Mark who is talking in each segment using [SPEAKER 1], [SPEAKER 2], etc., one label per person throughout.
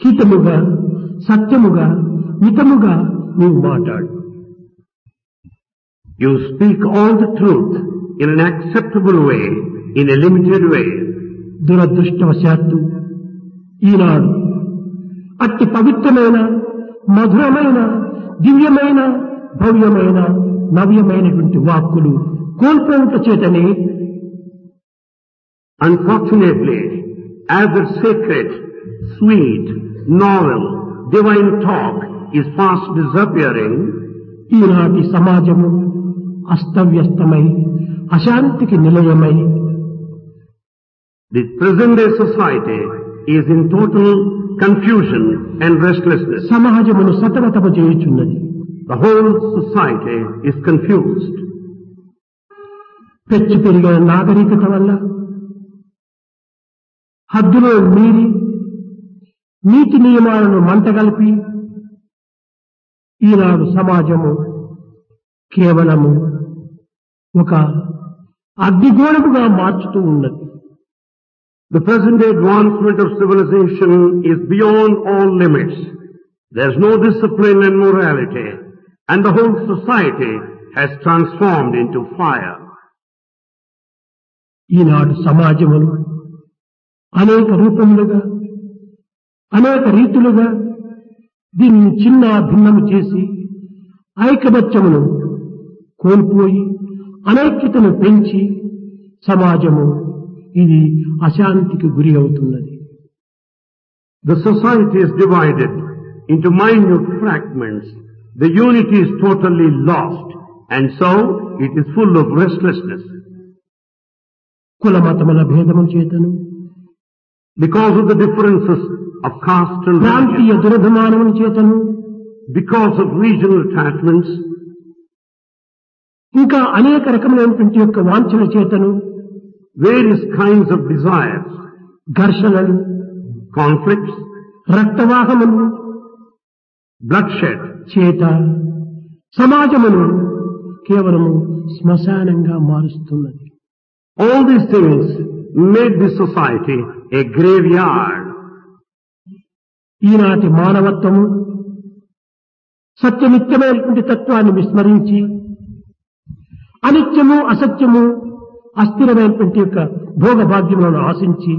[SPEAKER 1] హితముగా సత్యముగా మితముగా నీవు మాట్లాడు.
[SPEAKER 2] You speak all the truth in an acceptable way, in a limited way.
[SPEAKER 1] దురదృష్టవశాత్తు ఈనాడు అట్టి పవిత్రమైన మధురమైన దివ్యమైన భవ్యమైన నవ్యమైనటువంటి వాక్కులు కోల్పోవుట చేతనే
[SPEAKER 2] Unfortunately, as the sacred, sweet, novel, divine talk is fast disappearing,
[SPEAKER 1] ఈనాటి సమాజము అస్తవ్యస్తమై అశాంతికి నిలయమై
[SPEAKER 2] the present day society is in total confusion and restlessness.
[SPEAKER 1] సమాజమును సతమతము చేయుచున్నది.
[SPEAKER 2] The whole society is confused.
[SPEAKER 1] పెచ్చు పెరిగిన నాగరికత వల్ల హద్దులో మీరి నీతి నియమాలను మంటగలిపి ఈనాడు సమాజము కేవలము ఒక అగ్నిగోళముగా మార్చుతూ ఉన్నది.
[SPEAKER 2] The present day advancement of civilization is beyond all limits. There is no discipline and morality, and the whole society has transformed into fire.
[SPEAKER 1] ఈనాడు సమాజమును అనేక రూపములుగా అనేక రీతులుగా దీన్ని చిన్న భిన్నము చేసి ఐకమత్యమును కోల్పోయి అనైక్యతను పెంచి సమాజము ఇది అశాంతికి గురి అవుతున్నది.
[SPEAKER 2] The society is divided into minute fragments. The unity is totally lost, and so it is full of restlessness.
[SPEAKER 1] కుల మతముల భేదము చేతను
[SPEAKER 2] Because of the differences of caste and
[SPEAKER 1] ప్రాంతీయ
[SPEAKER 2] religion,
[SPEAKER 1] దురభిమానముల చేతను
[SPEAKER 2] because of regional attachments,
[SPEAKER 1] ఇంకా అనేక రకములైనటువంటి యొక్క వాంఛల చేతను
[SPEAKER 2] various kinds of desires,
[SPEAKER 1] ఘర్షణలు
[SPEAKER 2] conflicts,
[SPEAKER 1] రక్తవాహములు
[SPEAKER 2] bloodshed,
[SPEAKER 1] చేత సమాజమును కేవలము శ్మశానంగా మారుస్తున్నది.
[SPEAKER 2] all these things made this society a graveyard.
[SPEAKER 1] ఈనాటి మానవత్వము సత్యనిత్యమైనటువంటి తత్వాన్ని విస్మరించి అనిత్యము అసత్యము అస్థిరమైనటువంటి యొక్క భోగభాగ్యములను ఆశించి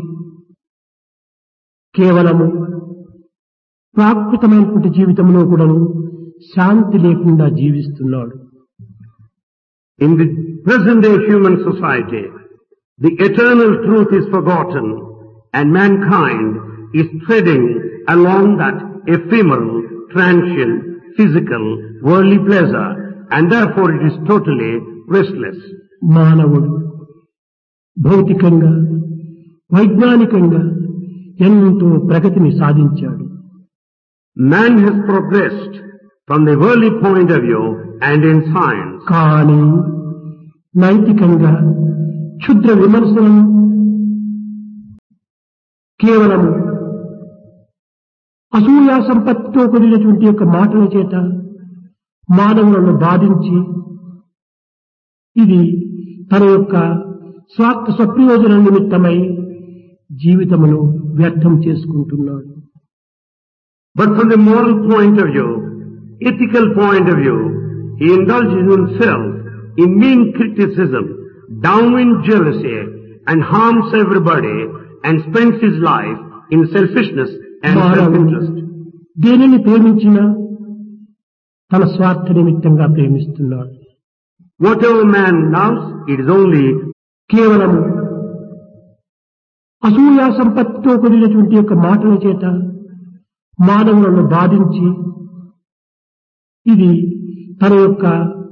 [SPEAKER 1] కేవలము ప్రాకృతమైనటువంటి జీవితంలో కూడాను శాంతి లేకుండా జీవిస్తున్నాడు.
[SPEAKER 2] In the present day human society, the eternal truth is forgotten, and mankind is treading along that ephemeral, transient, physical, worldly pleasure, and therefore it is totally restless.
[SPEAKER 1] మానవుడు భౌతికంగా వైజ్ఞానికంగా ఎంతో ప్రగతిని సాధించాడు.
[SPEAKER 2] Man has progressed from the worldly point of view and in science.
[SPEAKER 1] కానీ నైతికంగా క్షుద్ర విమర్శలను కేవలము అసూయా సంపత్తితో కూడినటువంటి యొక్క మాటల చేత మానవులను బాధించి ఇది తన యొక్క స్వార్థ స్వప్రయోజన నిమిత్తమై జీవితమును వ్యర్థం చేసుకుంటున్నాడు.
[SPEAKER 2] But from the moral point of view, ethical point of view, he indulges himself in mean criticism, downwind jealousy, and harms everybody, and spends his life in selfishness and self-interest.
[SPEAKER 1] దేనిని ప్రేమించినా తన స్వార్థ నిమిత్తంగా ప్రేమిస్తున్నాడు.
[SPEAKER 2] Whatever man loves, it is only
[SPEAKER 1] కేవలము అసూయా సంపత్తితో కూడినటువంటి యొక్క మాటల చేత మానవులను బాధించి ఇది తన యొక్క